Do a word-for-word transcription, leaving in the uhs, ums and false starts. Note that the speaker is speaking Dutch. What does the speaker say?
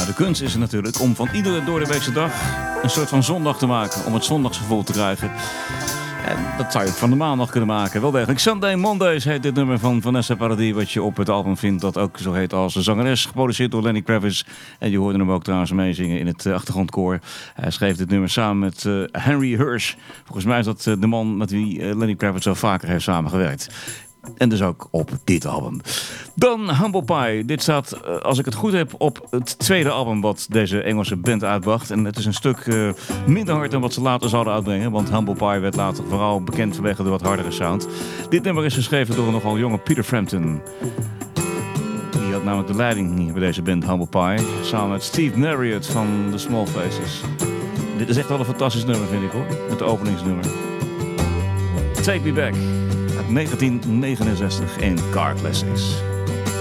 Ja, de kunst is er natuurlijk om van iedere doordeweekse dag een soort van zondag te maken. Om het zondagsgevoel te krijgen. En dat zou je ook van de maandag kunnen maken. Wel degelijk. Sunday Mondays heet dit nummer van Vanessa Paradis. Wat je op het album vindt. Dat ook zo heet als de zangeres. Geproduceerd door Lenny Kravitz. En je hoorde hem ook trouwens meezingen in het achtergrondkoor. Hij schreef dit nummer samen met uh, Henry Hirsch. Volgens mij is dat uh, de man met wie uh, Lenny Kravitz zo vaker heeft samengewerkt. En dus ook op dit album. Dan Humble Pie. Dit staat, uh, als ik het goed heb, op het tweede album wat deze Engelse band uitbracht. En het is een stuk uh, minder hard dan wat ze later zouden uitbrengen. Want Humble Pie werd later vooral bekend vanwege de wat hardere sound. Dit nummer is geschreven door een nogal jonge Peter Frampton. Die had namelijk de leiding bij deze band Humble Pie. Samen met Steve Marriott van The Small Faces. Dit is echt wel een fantastisch nummer, vind ik hoor. Het openingsnummer. Take Me Back. negentien negenenzestig in Car Classics.